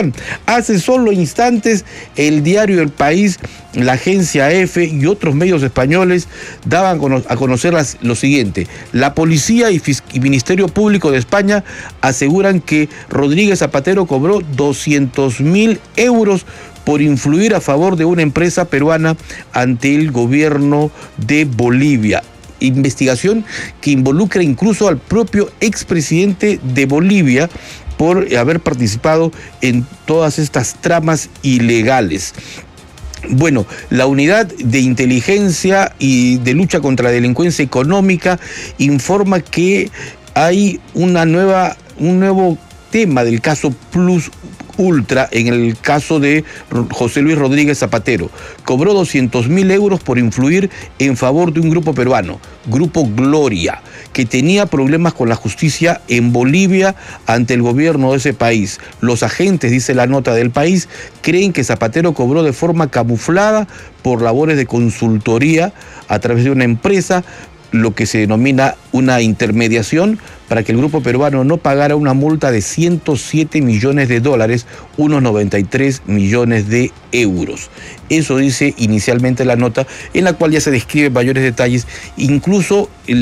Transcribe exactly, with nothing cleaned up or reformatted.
investigación. Hace solo instantes el diario El País, la agencia EFE y otros medios españoles daban a conocer las, lo siguiente. La policía y, y Ministerio Público de España aseguran que Rodríguez Zapatero cobró doscientos mil euros por influir a favor de una empresa peruana ante el gobierno de Bolivia. Investigación que involucra incluso al propio expresidente de Bolivia por haber participado en todas estas tramas ilegales. Bueno, la unidad de inteligencia y de lucha contra la delincuencia económica informa que hay una nueva, un nuevo tema del caso Plus Ultra en el caso de José Luis Rodríguez Zapatero. Cobró doscientos mil euros por influir en favor de un grupo peruano, Grupo Gloria, que tenía problemas con la justicia en Bolivia ante el gobierno de ese país. Los agentes, dice la nota del País, creen que Zapatero cobró de forma camuflada por labores de consultoría a través de una empresa, lo que se denomina una intermediación, para que el grupo peruano no pagara una multa de ciento siete millones de dólares, unos noventa y tres millones de euros. Eso dice inicialmente la nota, en la cual ya se describen mayores detalles, incluso el